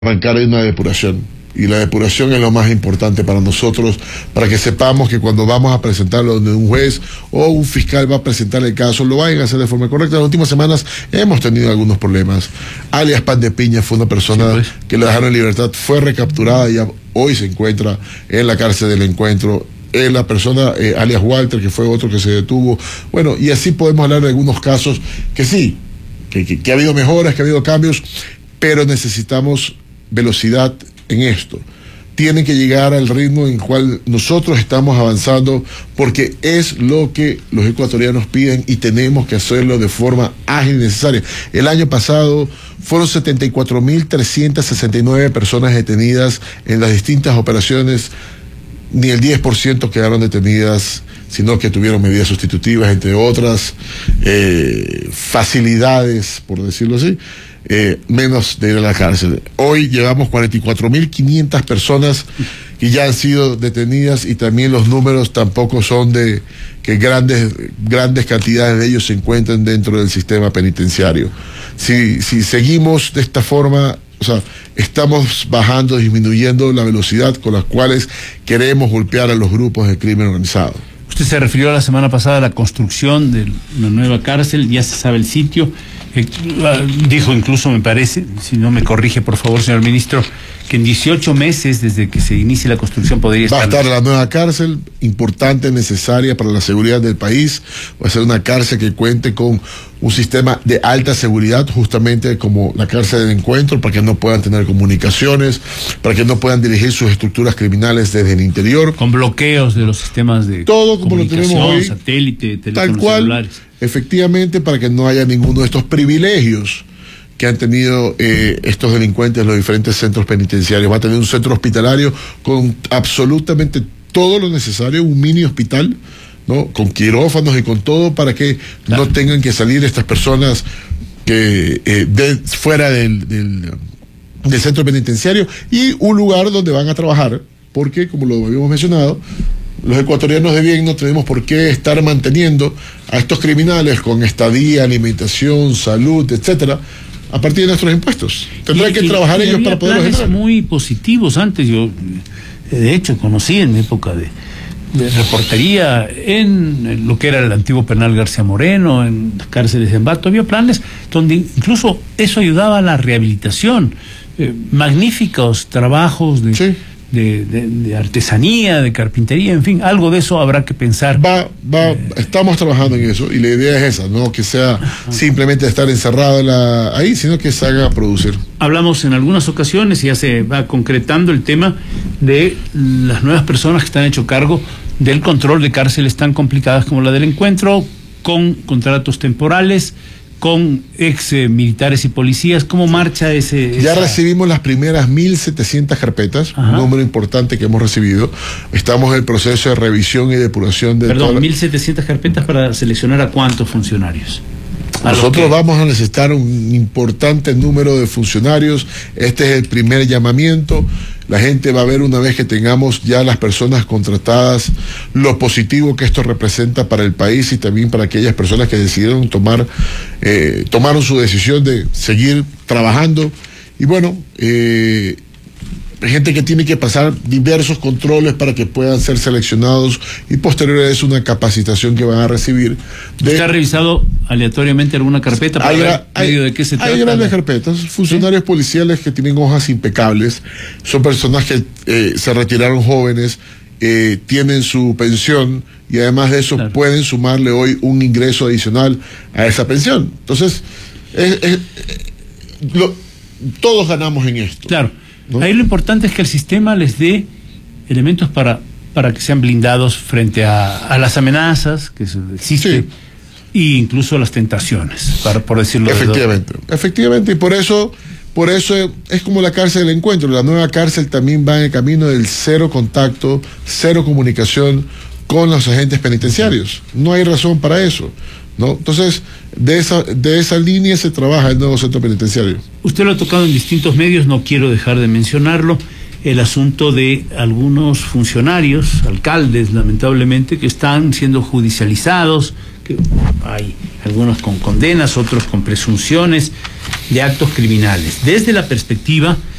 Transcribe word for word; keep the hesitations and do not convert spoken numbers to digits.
arrancar una depuración. Y la depuración es lo más importante para nosotros, para que sepamos que cuando vamos a presentarlo donde un juez o un fiscal va a presentar el caso, lo vayan a hacer de forma correcta. En las últimas semanas hemos tenido algunos problemas. Alias Pan de Piña fue una persona sí, pues. que lo dejaron en libertad, fue recapturada y ya hoy se encuentra en la cárcel del Encuentro. Eh, la persona, eh, alias Walter, que fue otro que se detuvo. Bueno, y así podemos hablar de algunos casos que sí, que, que, que ha habido mejoras, que ha habido cambios, pero necesitamos velocidad en esto. Tienen que llegar al ritmo en el cual nosotros estamos avanzando, porque es lo que los ecuatorianos piden y tenemos que hacerlo de forma ágil y necesaria. El año pasado fueron setenta y cuatro mil trescientas sesenta y nueve personas detenidas en las distintas operaciones. Ni el diez por ciento quedaron detenidas, sino que tuvieron medidas sustitutivas, entre otras eh, facilidades, por decirlo así. Eh, menos de ir a la cárcel. Hoy llevamos cuarenta y cuatro mil quinientas personas que ya han sido detenidas, y también los números tampoco son de que grandes grandes cantidades de ellos se encuentren dentro del sistema penitenciario. Si, si seguimos de esta forma, o sea, estamos bajando, disminuyendo la velocidad con las cuales queremos golpear a los grupos de crimen organizado. Usted se refirió la semana pasada a la construcción de una nueva cárcel, ya se sabe el sitio. Eh, dijo incluso, me parece, si no me corrige por favor, señor ministro, que en dieciocho meses desde que se inicie la construcción podría estar... Va a estar la nueva cárcel, importante, necesaria para la seguridad del país. Va a ser una cárcel que cuente con un sistema de alta seguridad, justamente como la cárcel del Encuentro, para que no puedan tener comunicaciones, para que no puedan dirigir sus estructuras criminales desde el interior. Con bloqueos de los sistemas de todo como lo tenemos hoy, satélite, tal cual, celulares. Efectivamente, para que no haya ninguno de estos privilegios que han tenido eh, estos delincuentes en los diferentes centros penitenciarios. Va a tener un centro hospitalario con absolutamente todo lo necesario, un mini hospital, ¿no? Con quirófanos y con todo, para que claro. no tengan que salir estas personas que eh, de, fuera del, del, del centro penitenciario, y un lugar donde van a trabajar, porque, como lo habíamos mencionado, los ecuatorianos de bien no tenemos por qué estar manteniendo a estos criminales con estadía, alimentación, salud, etcétera, a partir de nuestros impuestos. Tendrán que y, trabajar y ellos para poderlos generar. Muy positivos antes. Yo, de hecho, conocí en mi época de, de reportería en lo que era el antiguo penal García Moreno, en las cárceles de Ambato, había planes donde incluso eso ayudaba a la rehabilitación. Eh, magníficos trabajos de... Sí. De, de, de artesanía, de carpintería, en fin, algo de eso habrá que pensar. Va, va, eh, estamos trabajando en eso, y la idea es esa, no que sea ajá. simplemente estar encerrado la, ahí, sino que se haga producir. Hablamos en algunas ocasiones, y ya se va concretando el tema de las nuevas personas que están hecho cargo del control de cárceles tan complicadas como la del Encuentro, con contratos temporales, con ex eh, militares y policías. ¿Cómo marcha ese...? Ya esa... recibimos las primeras mil setecientas carpetas, ajá. un número importante que hemos recibido. Estamos en el proceso de revisión y depuración de... Perdón, mil setecientas carpetas para seleccionar a cuántos funcionarios. A Nosotros que... vamos a necesitar un importante número de funcionarios. Este es el primer llamamiento. La gente va a ver, una vez que tengamos ya las personas contratadas, lo positivo que esto representa para el país, y también para aquellas personas que decidieron tomar, eh, tomaron su decisión de seguir trabajando. Y bueno, eh, gente que tiene que pasar diversos controles para que puedan ser seleccionados, y posterior a eso una capacitación que van a recibir. De... ¿Usted ha revisado aleatoriamente alguna carpeta para hay, ver hay, de qué se trata? Hay grandes carpetas, funcionarios ¿sí? policiales que tienen hojas impecables, son personas que eh, se retiraron jóvenes, eh, tienen su pensión, y además de eso claro. pueden sumarle hoy un ingreso adicional a esa pensión. Entonces, es, es, lo, todos ganamos en esto. Claro. ¿No? Ahí lo importante es que el sistema les dé elementos para, para que sean blindados frente a, a las amenazas que existen, sí. e incluso a las tentaciones, para, por decirlo de Efectivamente, de efectivamente, y por eso, por eso es como la cárcel del Encuentro. La nueva cárcel también va en el camino del cero contacto, cero comunicación con los agentes penitenciarios. No hay razón para eso, ¿no? Entonces, de esa, de esa línea se trabaja el nuevo centro penitenciario. Usted lo ha tocado en distintos medios, no quiero dejar de mencionarlo, el asunto de algunos funcionarios, alcaldes, lamentablemente, que están siendo judicializados, que hay algunos con condenas, otros con presunciones de actos criminales. Desde la perspectiva